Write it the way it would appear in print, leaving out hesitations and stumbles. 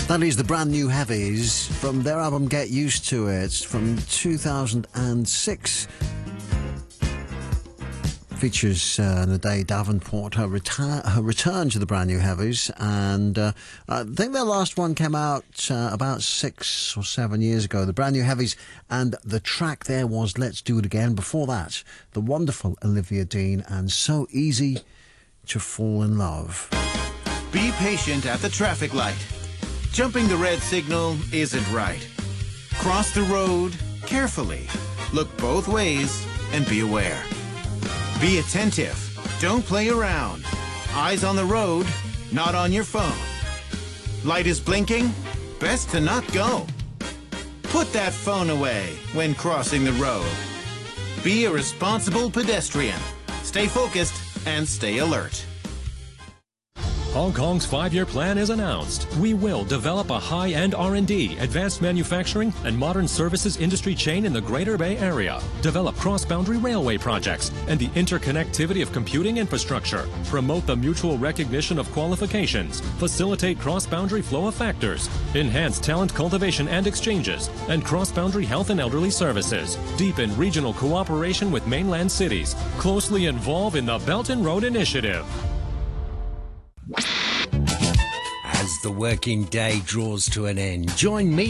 That is the brand new Heavies from their album Get Used to It from 2006. Features Naday Davenport, her return to the brand new Heavies, and I think their last one came out about 6 or 7 years ago. The brand new Heavies, and the track there was Let's Do It Again. Before that, the wonderful Olivia Dean and So Easy to Fall in Love. Be patient at the traffic light. Jumping the red signal isn't right. Cross the road carefully. Look both ways and be aware. Be attentive. Don't play around. Eyes on the road, not on your phone. Light is blinking. Best to not go. Put that phone away when crossing the road. Be a responsible pedestrian. Stay focused and stay alert. Hong Kong's 5-year plan is announced. We will develop a high-end R&D, advanced manufacturing, and modern services industry chain in the Greater Bay Area. Develop cross-boundary railway projects and the interconnectivity of computing infrastructure. Promote the mutual recognition of qualifications. Facilitate cross-boundary flow of factors. Enhance talent cultivation and exchanges. And cross-boundary health and elderly services. Deepen regional cooperation with mainland cities. Closely involve in the Belt and Road Initiative. As the working day draws to an end, join me